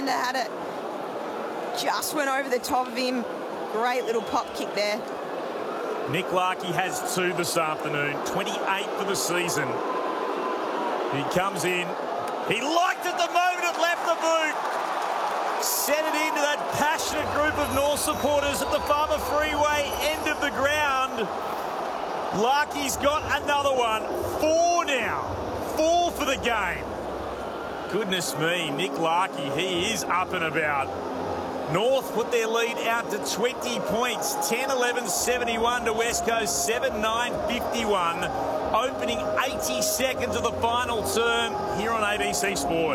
defender had it. Just went over the top of him. Great little pop kick there. Nick Larkey has 2 this afternoon, 28 for the season. He comes in. He liked it the moment it left the boot. Sent it into that passionate group of North supporters at the Farmer Freeway end of the ground. Larkey's got another one. 4 now. 4 for the game. Goodness me, Nick Larkey, he is up and about. North put their lead out to 20 points. 10-11-71 to West Coast. 7-9-51. Opening 80 seconds of the final term here on ABC Sport.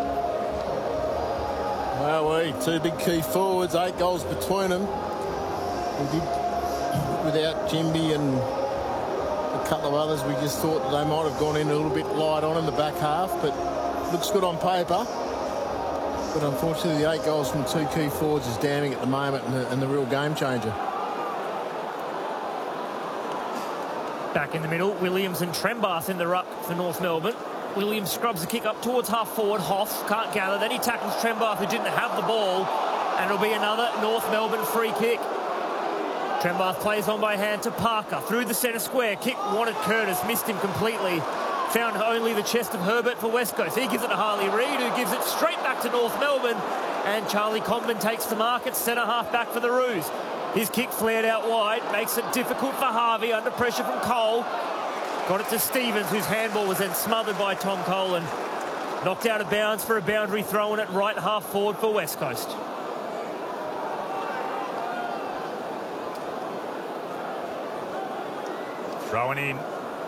Well, 2 big key forwards, 8 goals between them. We did, without Jimby and a couple of others, we just thought that they might have gone in a little bit light on in the back half, but looks good on paper. But unfortunately, the 8 goals from 2 key forwards is damning at the moment and the real game changer. Back in the middle, Williams and Trembath in the ruck for North Melbourne. Williams scrubs the kick up towards half forward. Hoff can't gather. Then he tackles Trembath, who didn't have the ball. And it'll be another North Melbourne free kick. Trembath plays on by hand to Parker. Through the centre square. Kick wanted Curtis. Missed him completely. Found only the chest of Herbert for West Coast. He gives it to Harley Reid, who gives it straight back to North Melbourne. And Charlie Comben takes the mark at centre half back for the Roos. His kick flared out wide. Makes it difficult for Harvey under pressure from Cole. Got it to Stevens, whose handball was then smothered by Tom Cole and knocked out of bounds for a boundary throw in at right half forward for West Coast. Throwing in.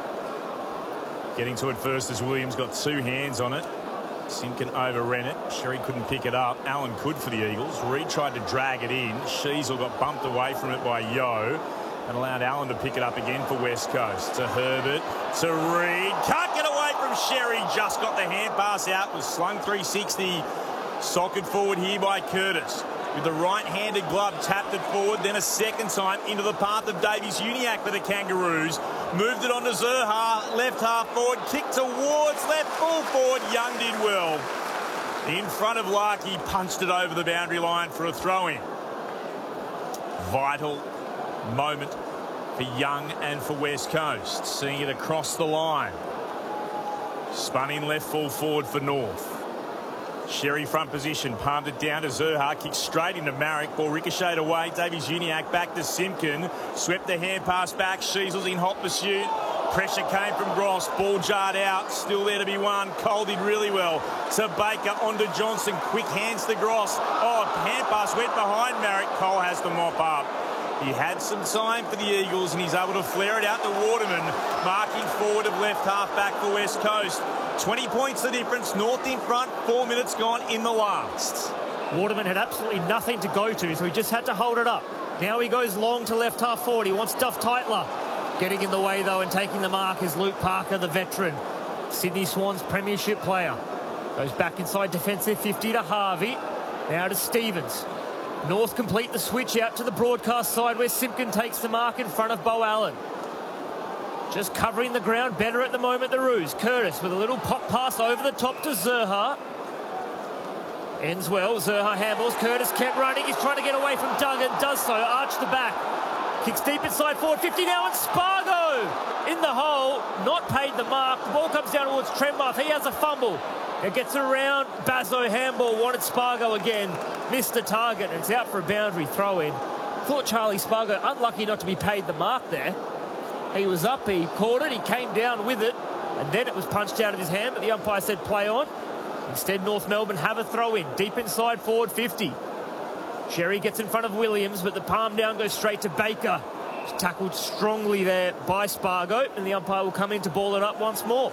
Getting to it first as Williams got 2 hands on it. Simpkin overran it. Sherry couldn't pick it up. Allen could for the Eagles. Reid tried to drag it in. Sheasel got bumped away from it by Yeo and allowed Allen to pick it up again for West Coast. To Herbert, to Reid. Can't get away from Sherry. Just got the hand pass out. Was slung 360. Socked forward here by Curtis. With the right-handed glove, tapped it forward. Then a second time into the path of Davies-Uniacke for the Kangaroos. Moved it on to Zurhaar, left half forward, kicked towards left full forward. Young did well. In front of Larkey, punched it over the boundary line for a throw-in. Vital moment for Young and for West Coast. Seeing it across the line. Spun in left full forward for North. Sherry front position, palmed it down to Zurhaar, kicked straight into Marek, ball ricocheted away. Davies-Uniacke back to Simpkin, swept the hand pass back. Sheasel's in hot pursuit. Pressure came from Gross, ball jarred out, still there to be won. Cole did really well. To Baker, onto Johnson, quick hands to Gross. Oh, hand pass went behind Marek. Cole has to mop up. He had some time for the Eagles and he's able to flare it out to Waterman, marking forward of left half back for West Coast. 20 points the difference. North in front. 4 minutes gone in the last. Waterman had absolutely nothing to go to, so he just had to hold it up. Now he goes long to left half forward. He wants Duff Tytler. Getting in the way, though, and taking the mark is Luke Parker, the veteran. Sydney Swans premiership player. Goes back inside defensive 50 to Harvey. Now to Stevens. North complete the switch out to the broadcast side where Simpkin takes the mark in front of Beau Allen. Just covering the ground better at the moment, the Roos. Curtis with a little pop pass over the top to Zurhaar. Ends well. Zurhaar handballs. Curtis kept running. He's trying to get away from Duggan. Does so. Arch the back. Kicks deep inside forward 50 now, and Spargo in the hole. Not paid the mark. The ball comes down towards Trembath. He has a fumble. It gets around. Bazo handball. Wanted Spargo again. Missed the target. And it's out for a boundary throw-in. Thought Charlie Spargo unlucky not to be paid the mark there. He was up, he caught it, he came down with it, and then it was punched out of his hand, but the umpire said play on. Instead, North Melbourne have a throw-in, deep inside forward 50. Sherry gets in front of Williams, but the palm down goes straight to Baker. He's tackled strongly there by Spargo, and the umpire will come in to ball it up once more.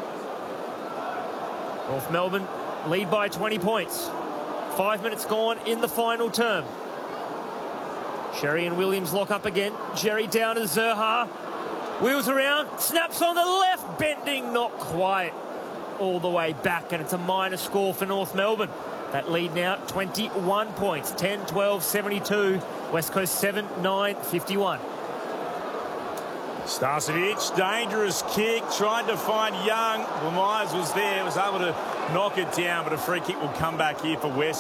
North Melbourne lead by 20 points. 5 minutes gone in the final term. Sherry and Williams lock up again. Sherry down to Zurhaar. Wheels around, snaps on the left, bending, not quite all the way back, and it's a minor score for North Melbourne. That lead now 21 points, 10-12-72, West Coast 7-9-51. Starcevic, dangerous kick, tried to find Young. Well, Myers was there, was able to knock it down, but a free kick will come back here for West